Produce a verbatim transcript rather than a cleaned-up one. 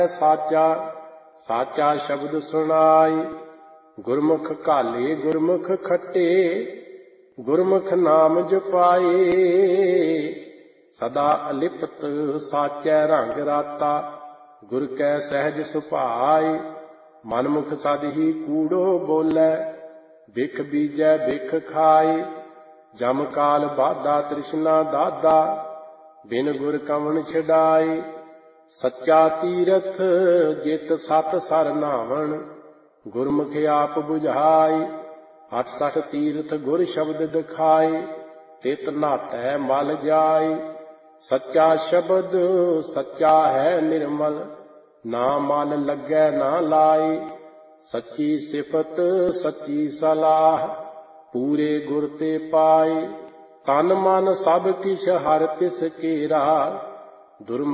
ਸਾਚਾ ਸਾਚਾ ਸ਼ਬਦ ਸੁਣਾਈ। ਗੁਰਮੁਖ ਘਾਲੇ ਗੁਰਮੁਖ ਖੱਟੇ, ਗੁਰਮੁਖ ਨਾਮ ਜਪਾਏ। ਸਦਾ ਅਲਿਪਤ ਸਾਚੈ ਰੰਗ ਰਾਤਾ, ਗੁਰ ਕੈ ਸਹਿਜ ਸੁਭਾਏ। ਮਨਮੁਖ ਸਦ ਹੀ ਕੂੜੋ ਬੋਲੇ, ਬਿਖ ਬੀਜੈ ਬਿਖ ਖਾਏ। ਜਮ ਕਾਲ ਬਾਧਾ ਤ੍ਰਿਸ਼ਨਾ ਦਾਦਾ, ਬਿਨ ਗੁਰ ਕਵਣ ਛਡਾਏ। ਸੱਚਾ ਤੀਰਥ ਜਿਤ ਸਤ ਸਰ ਨਾਵਣ, ਗੁਰਮੁਖ ਆਪ ਬੁਝਾਏ। ਅਠ ਸਠ ਤੀਰਥ ਗੁਰ ਸ਼ਬਦ ਦਿਖਾਏ, ਤਿਤ ਨਾਤੈ ਮਲ ਜਾਏ। ਸੱਚਾ ਸ਼ਬਦ ਸੱਚਾ ਹੈ ਨਿਰਮਲ, ਨਾ ਮਲ ਲੱਗੈ ਨਾ ਲਾਏ। ਸੱਚੀ ਸਿਫਤ ਸੱਚੀ ਸਲਾਹ, ਪੂਰੇ ਗੁਰ ਤੇ ਪਾਏ। ਤਨ ਮਨ ਸਭ ਕਿਛ ਹਰਿ ਤਿਸ ਕੇਰਾ, ਦੁਰਮ